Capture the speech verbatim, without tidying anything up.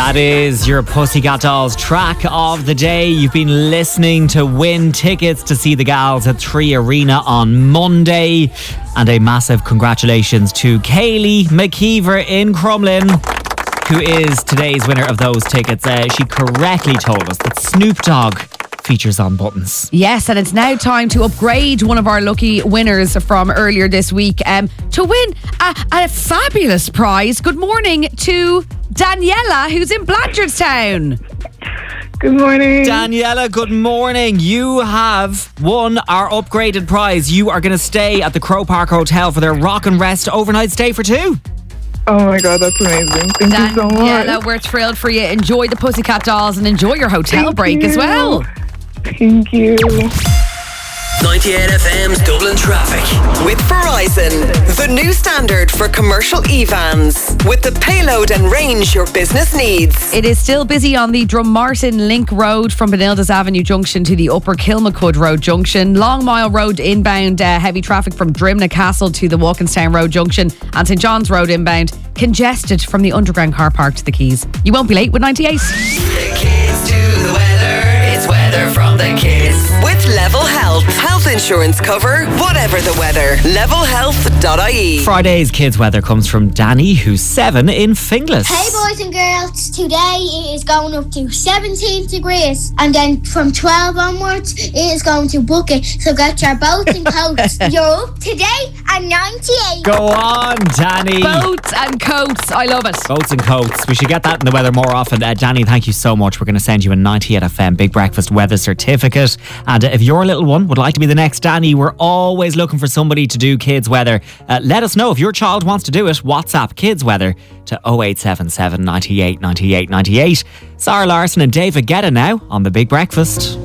That is your Pussycat Dolls track of the day. You've been listening to win tickets to see the gals at Three Arena on Monday. And a massive congratulations to Kaylee McKeever in Crumlin, who is today's winner of those tickets. Uh, she correctly told us that Snoop Dogg features on buttons. Yes, and it's now time to upgrade one of our lucky winners from earlier this week um, to win a, a fabulous prize. Good morning to Daniela, who's in Blanchardstown. Good morning. Daniela, good morning. You have won our upgraded prize. You are going to stay at the Crow Park Hotel for their rock and rest overnight stay for two. Oh my God, that's amazing. Thank Dan- you so much. Daniela, we're thrilled for you. Enjoy the Pussycat Dolls and enjoy your hotel Thank break you. as well. Thank you. ninety-eight F M's Dublin Traffic. With Verizon, the new standard for commercial E vans. With the payload and range your business needs. It is still busy on the Drummartin Link Road from Benildes Avenue Junction to the Upper Kilmacud Road Junction. Long Mile Road inbound, uh, heavy traffic from Drimna Castle to the Walkinstown Road Junction. And St John's Road inbound, congested from the underground car park to the Quays. You won't be late with ninety-eight. The kids do the weather. It's weather from the kids. With Level Health. Health insurance cover, whatever the weather. level health dot I E. Friday's kids' weather comes from Danny, who's seven in Finglas. Hey boys and girls, today it is going up to seventeen degrees and then from twelve onwards it is going to bucket, so get your boats and coats. You're up today at ninety-eight. Go on, Danny. Boats and coats. I love it. Boats and coats. We should get that in the weather more often. Uh, Danny, thank you so much. We're going to send you a ninety-eight F M Big Breakfast weather certificate. And uh, if your little one would like to be the next Danny, we're always looking for somebody to do kids weather. Uh, let us know if your child wants to do it. WhatsApp kids weather to oh eight seven seven, ninety-eight, ninety-eight, ninety-eight. Sarah Larson and David Guetta now on The Big Breakfast.